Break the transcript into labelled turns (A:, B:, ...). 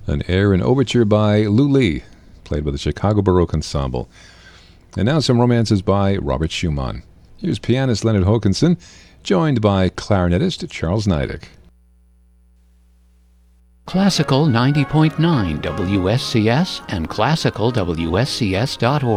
A: an air and overture by Lou Lee, played by the Chicago Baroque Ensemble. And now some romances by Robert Schumann. Here's pianist Leonard Hokanson, joined by clarinetist Charles Niedek.
B: Classical 90.9 WSCS and classicalwscs.org.